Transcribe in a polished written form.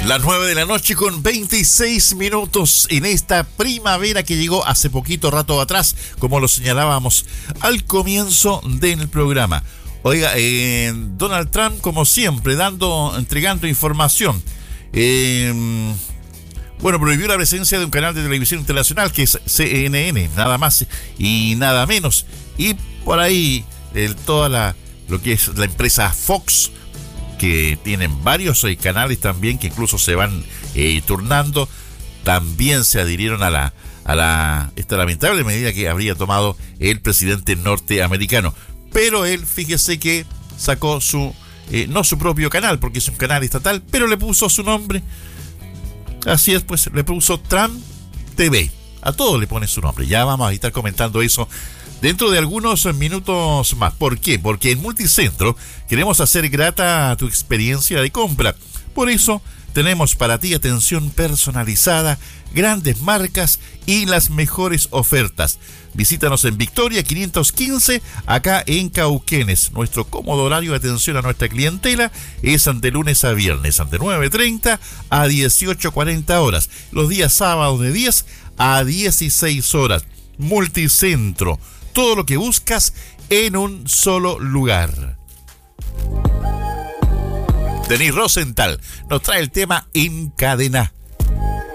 Las 9 de la noche con 26 minutos en esta primavera que llegó hace poquito rato atrás, como lo señalábamos al comienzo del programa. Oiga, Donald Trump, como siempre, entregando información. Prohibió la presencia de un canal de televisión internacional que es CNN, nada más y nada menos. Y por ahí, lo que es la empresa Fox, que tienen varios canales también que incluso se van turnando, también se adhirieron a esta lamentable medida que habría tomado el presidente norteamericano. Pero él, fíjese que sacó no su propio canal, porque es un canal estatal, pero le puso su nombre. Así es, pues le puso Trump TV. A todo le pone su nombre. Ya vamos a estar comentando eso dentro de algunos minutos más. ¿Por qué? Porque en Multicentro queremos hacer grata tu experiencia de compra. Por eso tenemos para ti atención personalizada, grandes marcas y las mejores ofertas. Visítanos en Victoria 515, acá en Cauquenes. Nuestro cómodo horario de atención a nuestra clientela es de lunes a viernes, de 9:30 a 18:40 horas. Los días sábados de 10 a 16 horas. Multicentro. Todo lo que buscas en un solo lugar. Denis Rosenthal nos trae el tema Encadena.